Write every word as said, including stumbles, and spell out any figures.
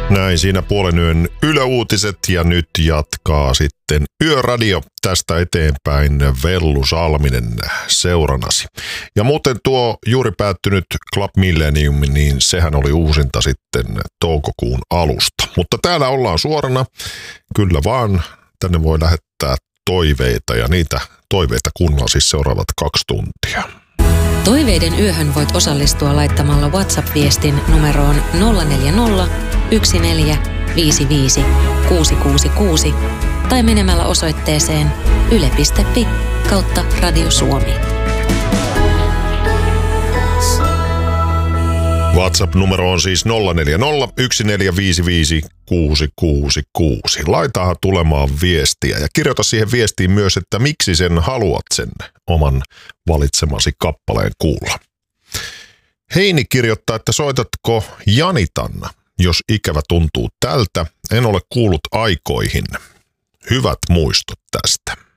Näin siinä puolen yön yöuutiset ja nyt jatkaa sitten Yöradio tästä eteenpäin Vellu Salminen seuranasi. Ja muuten tuo juuri päättynyt Club Millennium, niin sehän oli uusinta sitten toukokuun alusta. Mutta täällä ollaan suorana, kyllä vaan, tänne voi lähettää toiveita ja niitä toiveita kuunnellaan siis seuraavat kaksi tuntia. Toiveiden yöhön voit osallistua laittamalla WhatsApp-viestin numeroon nolla neljä nolla, yksi neljä, viisi viisi, kuusi kuusi kuusi tai menemällä osoitteeseen yle piste fi kautta Radio Suomi. WhatsApp-numero on siis nolla neljä nolla, yksi neljä viisi viisi, kuusi kuusi kuusi. Laitahan tulemaan viestiä ja kirjoita siihen viestiin myös, että miksi sen haluat sen oman valitsemasi kappaleen kuulla. Heini kirjoittaa, että soitatko Janitanna, jos ikävä tuntuu tältä. En ole kuullut aikoihin. Hyvät muistot tästä.